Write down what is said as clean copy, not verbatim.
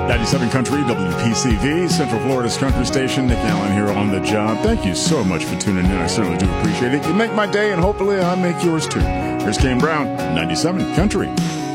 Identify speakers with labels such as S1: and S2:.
S1: 97 Country, WPCV, Central Florida's country station. Nick Allen here on the job. Thank you so much for tuning in. I certainly do appreciate it. You make my day, and hopefully I make yours too. Here's Kane Brown, 97 Country.